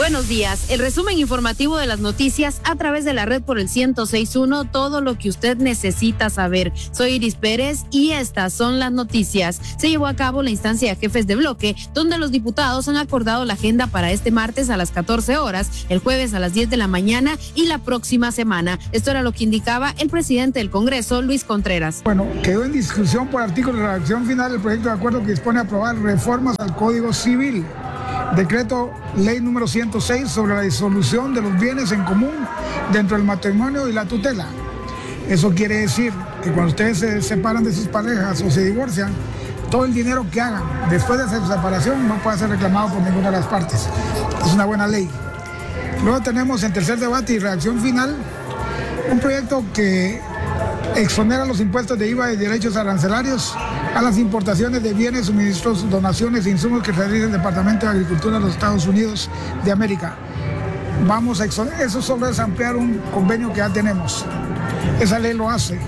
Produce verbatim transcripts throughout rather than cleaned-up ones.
Buenos días, el resumen informativo de las noticias a través de la red por el ciento seis punto uno, todo lo que usted necesita saber. Soy Iris Pérez y estas son las noticias. Se llevó a cabo la instancia de jefes de bloque, donde los diputados han acordado la agenda para este martes a las catorce horas, el jueves a las diez de la mañana y la próxima semana. Esto era lo que indicaba el presidente del Congreso, Luis Contreras. Bueno, quedó en discusión por artículo de redacción final el proyecto de acuerdo que dispone a aprobar reformas al Código Civil. Decreto ley número ciento seis sobre la disolución de los bienes en común dentro del matrimonio y la tutela. Eso quiere decir que cuando ustedes se separan de sus parejas o se divorcian, todo el dinero que hagan después de esa separación no puede ser reclamado por ninguna de las partes. Es una buena ley. Luego tenemos en tercer debate y redacción final un proyecto que exonera los impuestos de I V A y derechos arancelarios a las importaciones de bienes, suministros, donaciones e insumos que realiza el Departamento de Agricultura de los Estados Unidos de América. Vamos a exonerar, eso solo es ampliar un convenio que ya tenemos. Esa ley lo hace.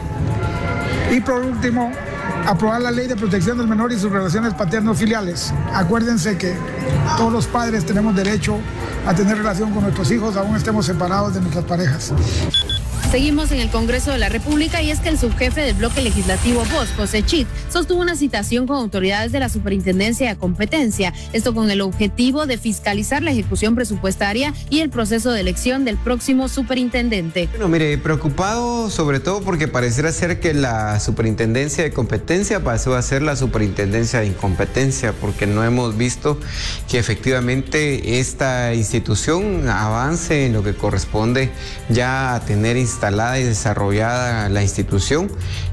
Y por último, aprobar la ley de protección del menor y sus relaciones paterno-filiales. Acuérdense que todos los padres tenemos derecho a tener relación con nuestros hijos, aún estemos separados de nuestras parejas. Seguimos en el Congreso de la República y es que el subjefe del bloque legislativo V O S, José Chit, sostuvo una citación con autoridades de la Superintendencia de Competencia, esto con el objetivo de fiscalizar la ejecución presupuestaria y el proceso de elección del próximo superintendente. Bueno, mire, preocupado sobre todo porque pareciera ser que la Superintendencia de Competencia pasó a ser la Superintendencia de Incompetencia, porque no hemos visto que efectivamente esta institución avance en lo que corresponde ya a tener instalada y desarrollada la institución.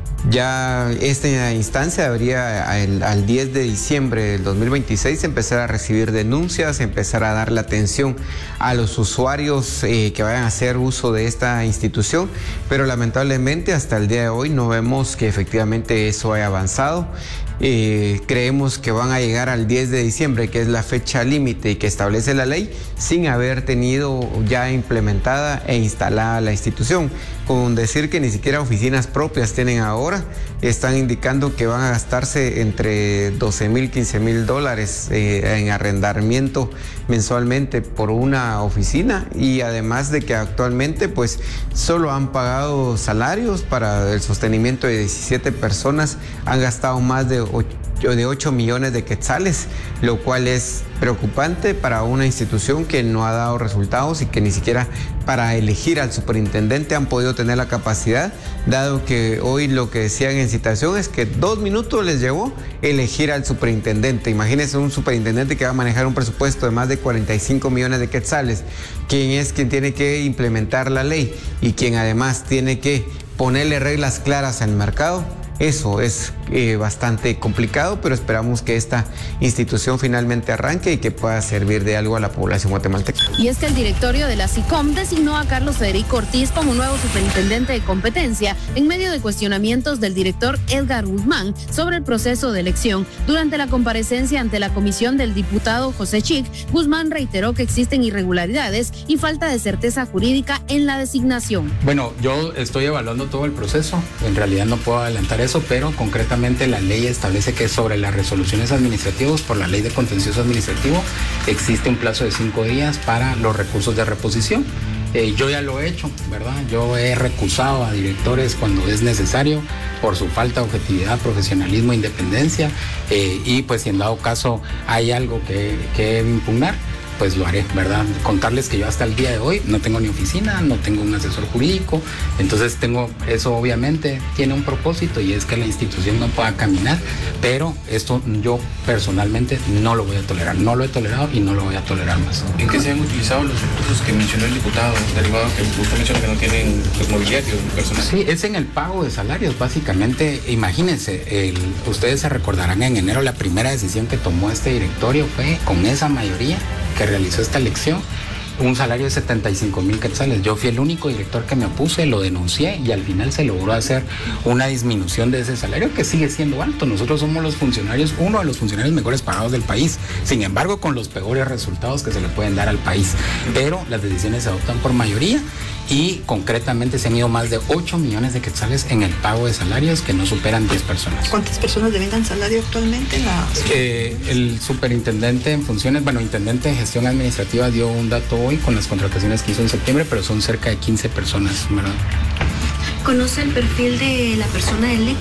Ya esta instancia debería al, al diez de diciembre del dos mil veintiséis empezar a recibir denuncias, empezar a darle atención a los usuarios eh, que vayan a hacer uso de esta institución, pero lamentablemente hasta el día de hoy no vemos que efectivamente eso haya avanzado. Eh, creemos que van a llegar al diez de diciembre, que es la fecha límite y que establece la ley, sin haber tenido ya implementada e instalada la institución. Con decir que ni siquiera oficinas propias tienen ahora, están indicando que van a gastarse entre doce mil, quince mil dólares eh, en arrendamiento mensualmente por una oficina, y además de que actualmente pues solo han pagado salarios para el sostenimiento de diecisiete personas, han gastado más de de ocho millones de quetzales, lo cual es preocupante para una institución que no ha dado resultados y que ni siquiera para elegir al superintendente han podido tener la capacidad, dado que hoy lo que decían en citación es que dos minutos les llevó elegir al superintendente. Imagínense un superintendente que va a manejar un presupuesto de más de cuarenta y cinco millones de quetzales, quien es quien tiene que implementar la ley y quien además tiene que ponerle reglas claras al mercado. Eso es eh, bastante complicado, pero esperamos que esta institución finalmente arranque y que pueda servir de algo a la población guatemalteca. Y es que el directorio de la SICOM designó a Carlos Federico Ortiz como nuevo superintendente de competencia en medio de cuestionamientos del director Edgar Guzmán sobre el proceso de elección. Durante la comparecencia ante la comisión del diputado José Chit, Guzmán reiteró que existen irregularidades y falta de certeza jurídica en la designación. Bueno, yo estoy evaluando todo el proceso, en realidad no puedo adelantar eso, pero concretamente la ley establece que sobre las resoluciones administrativas, por la ley de contencioso administrativo, existe un plazo de cinco días para los recursos de reposición. Eh, yo ya lo he hecho, ¿verdad? Yo he recusado a directores cuando es necesario por su falta de objetividad, profesionalismo e independencia, eh, y pues si en dado caso hay algo que, que impugnar, pues lo haré, ¿verdad? Contarles que yo hasta el día de hoy no tengo ni oficina, no tengo un asesor jurídico, entonces tengo, eso obviamente tiene un propósito y es que la institución no pueda caminar, pero esto yo personalmente no lo voy a tolerar, no lo he tolerado y no lo voy a tolerar más. ¿En qué se han utilizado los recursos que mencionó el diputado, derivado que usted menciona que no tienen pues, mobiliario personal? Sí, es en el pago de salarios, básicamente. Imagínense, el, ustedes se recordarán en enero la primera decisión que tomó este directorio fue con esa mayoría que realizó esta elección, un salario de setenta y cinco mil quetzales. Yo fui el único director que me opuse, lo denuncié y al final se logró hacer una disminución de ese salario que sigue siendo alto. Nosotros somos los funcionarios, uno de los funcionarios mejores pagados del país, sin embargo con los peores resultados que se le pueden dar al país, pero las decisiones se adoptan por mayoría y concretamente se han ido más de ocho millones de quetzales en el pago de salarios que no superan diez personas. ¿Cuántas personas devengan salario actualmente en la... Eh, el superintendente en funciones, bueno, intendente de gestión administrativa dio un dato hoy con las contrataciones que hizo en septiembre, pero son cerca de quince personas, ¿verdad? ¿Conoce el perfil de la persona electa?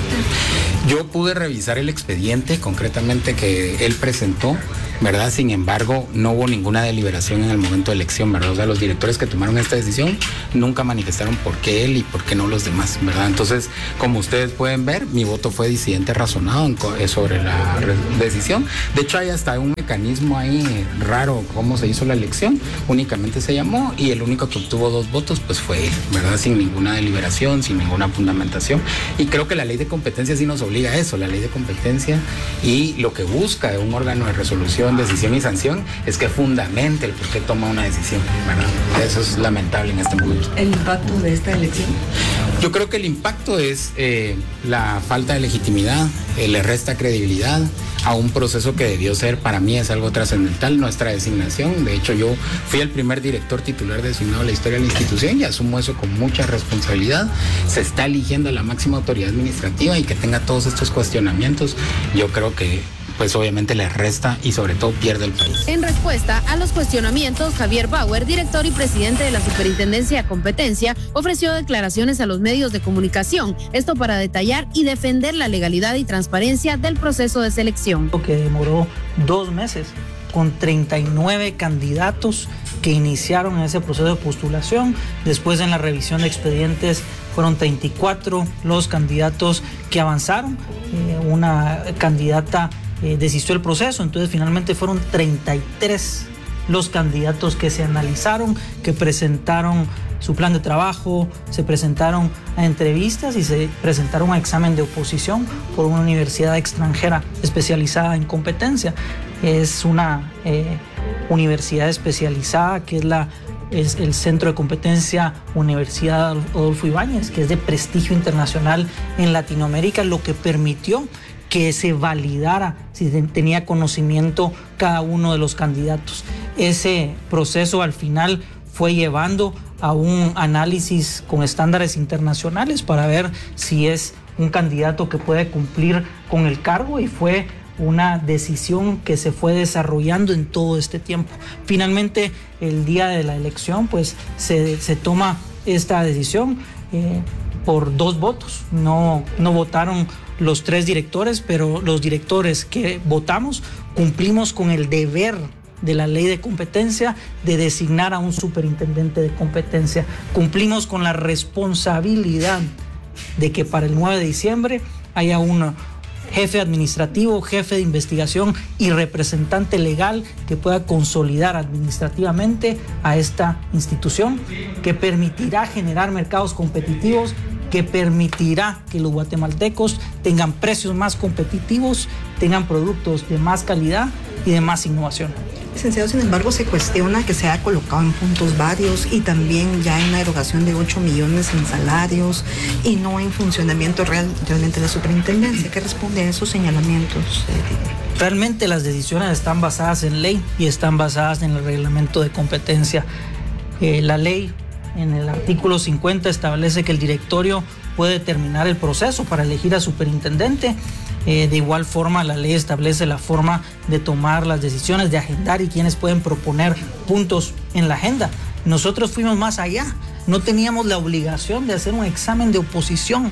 Yo pude revisar el expediente concretamente que él presentó, ¿verdad? Sin embargo, no hubo ninguna deliberación en el momento de elección, ¿verdad? O sea, los directores que tomaron esta decisión nunca manifestaron por qué él y por qué no los demás, ¿verdad? Entonces, como ustedes pueden ver, mi voto fue disidente razonado en, sobre la decisión. De hecho, hay hasta un mecanismo ahí raro cómo se hizo la elección. Únicamente se llamó y el único que obtuvo dos votos, pues fue él, ¿verdad? Sin ninguna deliberación, sin ninguna fundamentación. Y creo que la ley de competencia sí nos obliga a eso, la ley de competencia, y lo que busca de un órgano de resolución, decisión y sanción es que fundamente el por qué toma una decisión, ¿verdad? Eso es lamentable en este momento. ¿El impacto de esta elección? Yo creo que el impacto es eh, la falta de legitimidad, eh, le resta credibilidad a un proceso que debió ser, para mí es algo trascendental, nuestra designación. De hecho, yo fui el primer director titular designado de la historia de la institución y asumo eso con mucha responsabilidad. Se está eligiendo a la máxima autoridad administrativa y que tenga todos estos cuestionamientos, yo creo que pues obviamente le resta y sobre todo pierde el país. En respuesta a los cuestionamientos, Javier Bauer, director y presidente de la Superintendencia de Competencia, ofreció declaraciones a los medios de comunicación, esto para detallar y defender la legalidad y transparencia del proceso de selección. Que demoró dos meses con treinta y nueve candidatos que iniciaron ese proceso de postulación. Después, en la revisión de expedientes, fueron treinta y cuatro los candidatos que avanzaron. Eh, una candidata eh, desistió el proceso, entonces finalmente fueron treinta y tres los candidatos que se analizaron, que presentaron su plan de trabajo, se presentaron a entrevistas y se presentaron a examen de oposición por una universidad extranjera especializada en competencia. Es una eh, universidad especializada que es, la, es el Centro de Competencia Universidad Adolfo Ibáñez, que es de prestigio internacional en Latinoamérica, lo que permitió que se validara si tenía conocimiento cada uno de los candidatos. Ese proceso al final fue llevando a un análisis con estándares internacionales para ver si es un candidato que puede cumplir con el cargo, y fue una decisión que se fue desarrollando en todo este tiempo. Finalmente, el día de la elección, pues se, se toma esta decisión eh, por dos votos. No, no votaron los tres directores, pero los directores que votamos cumplimos con el deber de la ley de competencia de designar a un superintendente de competencia. Cumplimos con la responsabilidad de que para el nueve de diciembre haya un jefe administrativo, jefe de investigación y representante legal que pueda consolidar administrativamente a esta institución, que permitirá generar mercados competitivos, que permitirá que los guatemaltecos tengan precios más competitivos, tengan productos de más calidad y de más innovación. Licenciado, sin embargo, se cuestiona que se ha colocado en puntos varios y también ya en la erogación de ocho millones en salarios y no en funcionamiento real, realmente de la superintendencia. ¿Qué responde a esos señalamientos? Realmente las decisiones están basadas en ley y están basadas en el reglamento de competencia. Eh, la ley, en el artículo cincuenta, establece que el directorio puede terminar el proceso para elegir a superintendente. Eh, de igual forma, la ley establece la forma de tomar las decisiones, de agendar y quienes pueden proponer puntos en la agenda. Nosotros fuimos más allá, no teníamos la obligación de hacer un examen de oposición,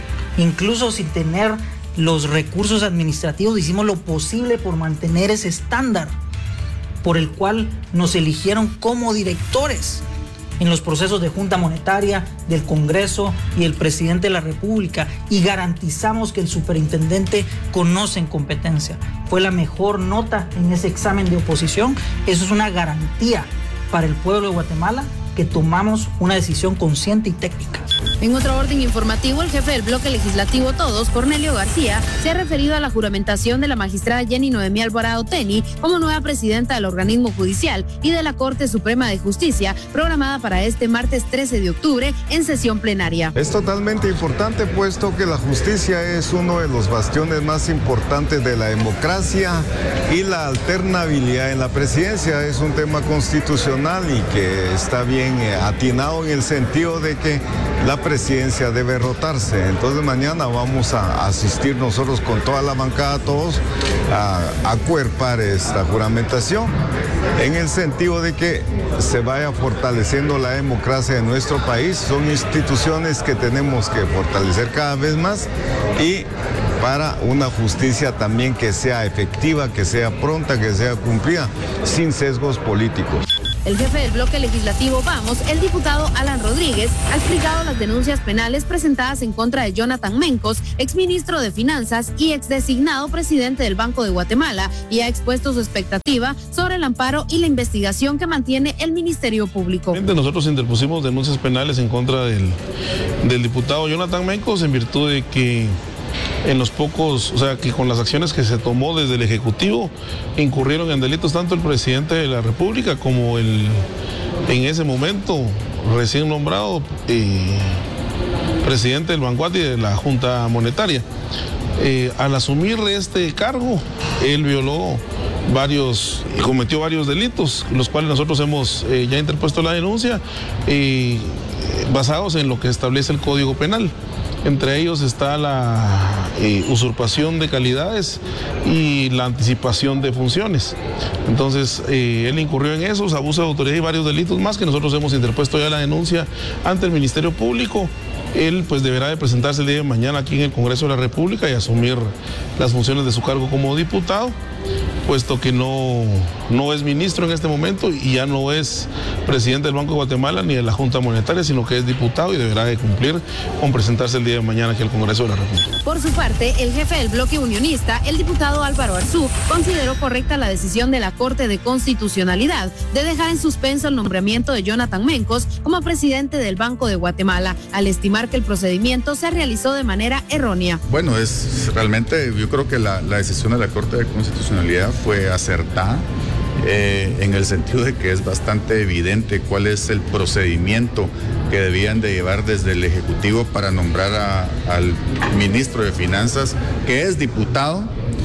incluso sin tener los recursos administrativos. Hicimos lo posible por mantener ese estándar por el cual nos eligieron como directores en los procesos de Junta Monetaria, del Congreso y el Presidente de la República, y garantizamos que el superintendente conoce en competencia. Fue la mejor nota en ese examen de oposición. Eso es una garantía para el pueblo de Guatemala que tomamos una decisión consciente y técnica. En otro orden informativo, el jefe del bloque legislativo Todos, Cornelio García, se ha referido a la juramentación de la magistrada Jenny Noemí Alvarado Teni como nueva presidenta del organismo judicial y de la Corte Suprema de Justicia, programada para este martes trece de octubre en sesión plenaria. Es totalmente importante, puesto que la justicia es uno de los bastiones más importantes de la democracia, y la alternabilidad en la presidencia es un tema constitucional y que está bien también eh, atinado en el sentido de que la presidencia debe rotarse. Entonces mañana vamos a asistir nosotros con toda la bancada, todos, a acuerpar esta juramentación en el sentido de que se vaya fortaleciendo la democracia de nuestro país. Son instituciones que tenemos que fortalecer cada vez más y para una justicia también que sea efectiva, que sea pronta, que sea cumplida, sin sesgos políticos. El jefe del bloque legislativo Vamos, el diputado Alan Rodríguez, ha explicado las denuncias penales presentadas en contra de Jonathan Mencos, exministro de Finanzas y exdesignado presidente del Banco de Guatemala, y ha expuesto su expectativa sobre el amparo y la investigación que mantiene el Ministerio Público. Nosotros interpusimos denuncias penales en contra del, del diputado Jonathan Mencos en virtud de que en los pocos, o sea, que con las acciones que se tomó desde el Ejecutivo incurrieron en delitos tanto el presidente de la República como el, en ese momento, recién nombrado eh, presidente del Banco y de la Junta Monetaria. Eh, al asumir este cargo, él violó varios, cometió varios delitos, los cuales nosotros hemos eh, ya interpuesto la denuncia, eh, basados en lo que establece el Código Penal. Entre ellos está la eh, usurpación de calidades y la anticipación de funciones. Entonces, eh, él incurrió en esos, abuso de autoridad y varios delitos más que nosotros hemos interpuesto ya la denuncia ante el Ministerio Público. Él pues deberá de presentarse el día de mañana aquí en el Congreso de la República y asumir las funciones de su cargo como diputado, puesto que no, no es ministro en este momento y ya no es presidente del Banco de Guatemala ni de la Junta Monetaria, sino que es diputado y deberá de cumplir con presentarse el día de mañana aquí al Congreso de la República. Por su parte, el jefe del bloque unionista, el diputado Álvaro Arzú, consideró correcta la decisión de la Corte de Constitucionalidad de dejar en suspenso el nombramiento de Jonathan Mencos como presidente del Banco de Guatemala, al estimar que el procedimiento se realizó de manera errónea. Bueno, es realmente, yo creo que la, la decisión de la Corte de Constitucionalidad fue acertada eh, en el sentido de que es bastante evidente cuál es el procedimiento que debían de llevar desde el Ejecutivo para nombrar a, al ministro de Finanzas, que es diputado,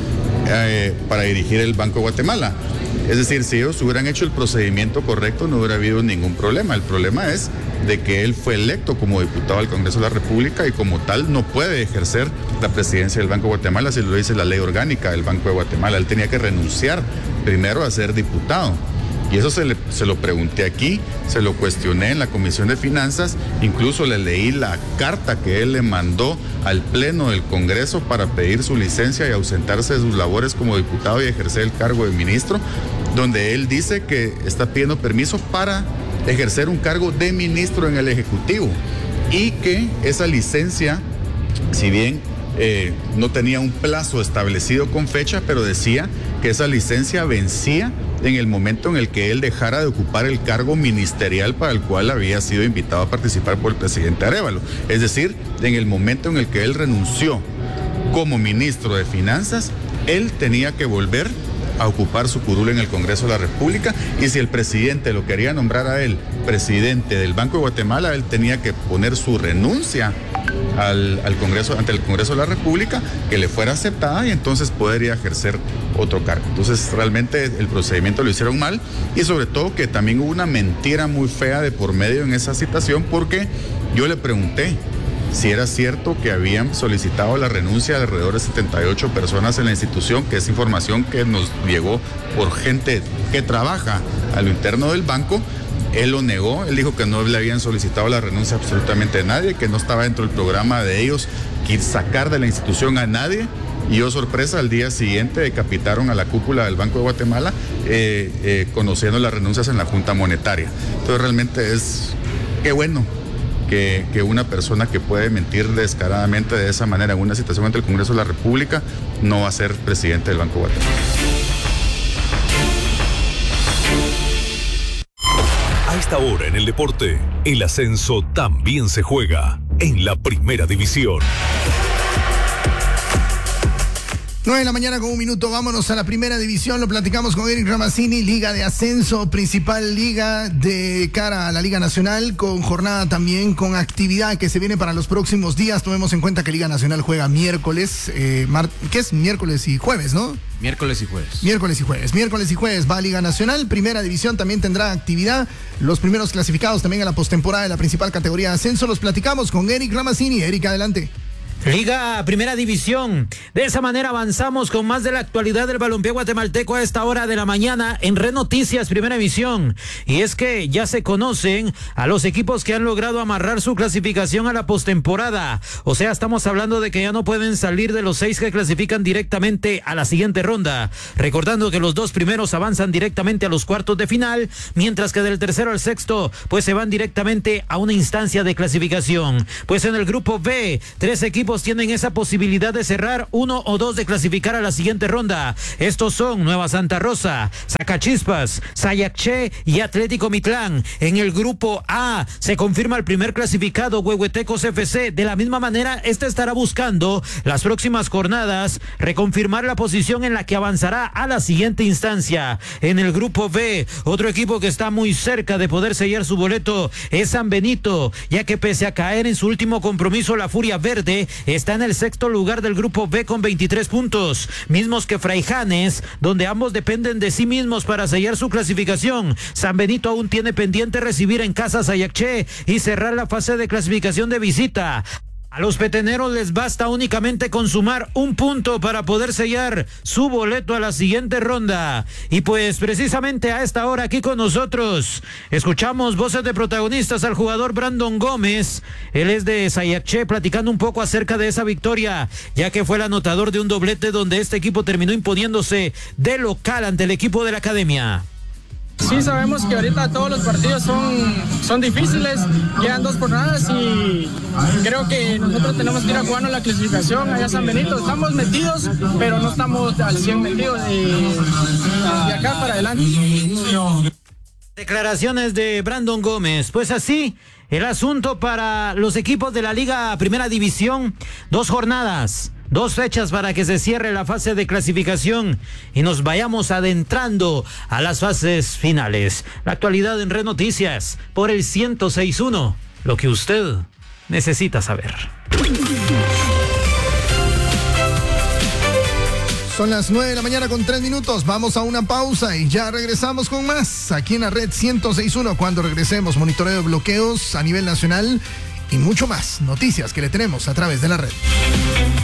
eh, para dirigir el Banco de Guatemala. Es decir, si ellos hubieran hecho el procedimiento correcto, no hubiera habido ningún problema. El problema es de que él fue electo como diputado al Congreso de la República y como tal no puede ejercer la presidencia del Banco de Guatemala, si lo dice la ley orgánica del Banco de Guatemala. Él tenía que renunciar primero a ser diputado. Y eso se, le, se lo pregunté aquí, se lo cuestioné en la Comisión de Finanzas, incluso le leí la carta que él le mandó al Pleno del Congreso para pedir su licencia y ausentarse de sus labores como diputado y ejercer el cargo de ministro, donde él dice que está pidiendo permiso para ejercer un cargo de ministro en el Ejecutivo y que esa licencia, si bien eh, no tenía un plazo establecido con fecha, pero decía que esa licencia vencía en el momento en el que él dejara de ocupar el cargo ministerial para el cual había sido invitado a participar por el presidente Arévalo. Es decir, en el momento en el que él renunció como ministro de Finanzas, él tenía que volver a ocupar su curul en el Congreso de la República, y si el presidente lo quería nombrar a él presidente del Banco de Guatemala, él tenía que poner su renuncia al, al Congreso, ante el Congreso de la República, que le fuera aceptada y entonces podría ejercer otro cargo. Entonces realmente el procedimiento lo hicieron mal, y sobre todo que también hubo una mentira muy fea de por medio en esa citación, porque yo le pregunté si era cierto que habían solicitado la renuncia de alrededor de setenta y ocho personas en la institución, que es información que nos llegó por gente que trabaja a lo interno del banco. Él lo negó, él dijo que no le habían solicitado la renuncia absolutamente a nadie, que no estaba dentro del programa de ellos que sacar de la institución a nadie. Y yo, sorpresa, al día siguiente decapitaron a la cúpula del Banco de Guatemala, eh, eh, conociendo las renuncias en la Junta Monetaria. Entonces realmente es, qué bueno que, que una persona que puede mentir descaradamente de esa manera en una situación ante el Congreso de la República no va a ser presidente del Banco de Guatemala. A esta hora en el deporte, el ascenso también se juega en la Primera División. nueve de la mañana con un minuto, vámonos a la primera división, lo platicamos con Eric Ramazzini, Liga de Ascenso, principal liga de cara a la Liga Nacional, con jornada también, con actividad que se viene para los próximos días. Tomemos en cuenta que Liga Nacional juega miércoles, eh, mar- ¿qué es? Miércoles y jueves, ¿no? Miércoles y jueves. Miércoles y jueves. Miércoles y jueves va a Liga Nacional. Primera división también tendrá actividad. Los primeros clasificados también a la postemporada de la principal categoría de ascenso. Los platicamos con Eric Ramazzini. Eric, adelante. Liga Primera División. De esa manera avanzamos con más de la actualidad del balompié guatemalteco a esta hora de la mañana en Red Noticias Primera División. Y es que ya se conocen a los equipos que han logrado amarrar su clasificación a la postemporada. O sea, estamos hablando de que ya no pueden salir de los seis que clasifican directamente a la siguiente ronda. Recordando que los dos primeros avanzan directamente a los cuartos de final, mientras que del tercero al sexto pues se van directamente a una instancia de clasificación. Pues en el grupo B, tres equipos tienen esa posibilidad de cerrar, uno o dos de clasificar a la siguiente ronda. Estos son Nueva Santa Rosa, Zacachispas, Sayacché y Atlético Mitlán. En el grupo A se confirma el primer clasificado, Huehuetecos F C. De la misma manera, este estará buscando las próximas jornadas reconfirmar la posición en la que avanzará a la siguiente instancia. En el grupo B, otro equipo que está muy cerca de poder sellar su boleto es San Benito, ya que pese a caer en su último compromiso, la Furia Verde está en el sexto lugar del grupo B con veintitrés puntos, mismos que Fraijanes, donde ambos dependen de sí mismos para sellar su clasificación. San Benito aún tiene pendiente recibir en casa a Sayacché y cerrar la fase de clasificación de visita. A los peteneros les basta únicamente consumar un punto para poder sellar su boleto a la siguiente ronda. Y pues precisamente a esta hora aquí con nosotros escuchamos voces de protagonistas al jugador Brandon Gómez. Él es de Sayacché, platicando un poco acerca de esa victoria, ya que fue el anotador de un doblete donde este equipo terminó imponiéndose de local ante el equipo de la academia. Sí, sabemos que ahorita todos los partidos son, son difíciles, quedan dos jornadas y creo que nosotros tenemos que ir a jugarnos la clasificación allá a San Benito. Estamos metidos, pero no estamos al cien metidos de, de acá para adelante. Declaraciones de Brandon Gómez. Pues así el asunto para los equipos de la Liga Primera División. Dos jornadas, dos fechas para que se cierre la fase de clasificación y nos vayamos adentrando a las fases finales. La actualidad en Red Noticias por el ciento seis punto uno. Lo que usted necesita saber. Son las nueve de la mañana con tres minutos. Vamos a una pausa y ya regresamos con más aquí en la red ciento seis punto uno. Cuando regresemos, monitoreo de bloqueos a nivel nacional y mucho más. Noticias que le tenemos a través de la red.